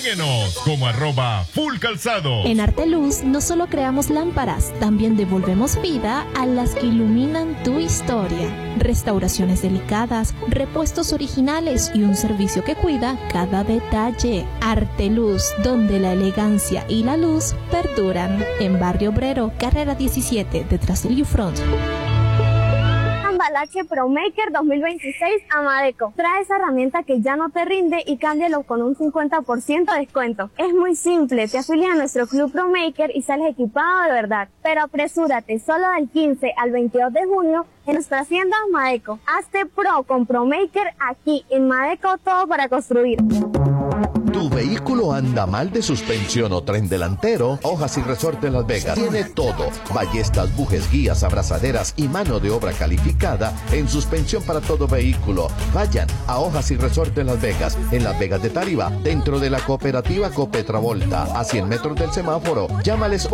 Síguenos como @fullcalzado. En Arteluz no solo creamos lámparas, también devolvemos vida a las que iluminan tu historia. Restauraciones delicadas, repuestos originales y un servicio que cuida cada detalle. Arteluz, donde la elegancia y la luz perduran. En Barrio Obrero, carrera 17, detrás del U-Front. Embalaje ProMaker 2026 Amadeco. Trae esa herramienta que ya no te rinde y cámbialo con un 50% de descuento. Es muy simple, te afilias a nuestro club ProMaker y sales equipado de verdad. Pero apresúrate, solo del 15 al 22 de junio en nuestra hacienda Madeco. Hazte pro con ProMaker aquí en Madeco, todo para construir. ¿Tu vehículo anda mal de suspensión o tren delantero? Hojas y Resorte Las Vegas tiene todo. Ballestas, bujes, guías, abrazaderas y mano de obra calificada en suspensión para todo vehículo. Vayan a Hojas y Resorte Las Vegas, en Las Vegas de Tariba, dentro de la cooperativa Copetravolta, a 100 metros del semáforo. Llámales